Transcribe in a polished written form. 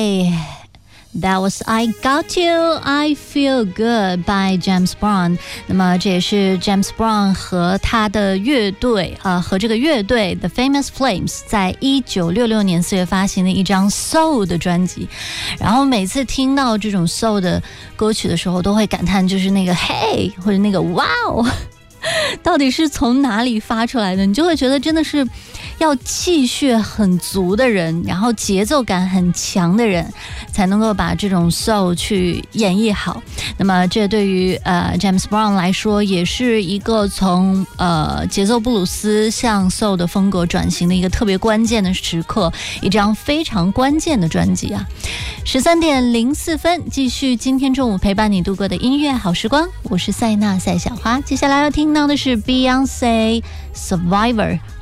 That was I Got You, I Feel Good by James Brown. 那么这也是 James Brown 和他的乐队和这个乐队 The Famous Flames 在1966年4月发行的一张 Soul 的专辑。然后每次听到这种 Soul 的歌曲的时候，都会感叹就是那个 Hey 或者那个 Wow 到底是从哪里发出来的？你就会觉得真的是要气血很足的人，然后节奏感很强的人，才能够把这种 soul 去演绎好。那么这对于James Brown 来说，也是一个从节奏布鲁斯向 soul 的风格转型的一个特别关键的时刻，一张非常关键的专辑啊。13:04，继续今天中午陪伴你度过的音乐好时光，我是赛娜赛小花。接下来要听到的是 Beyonce Survivor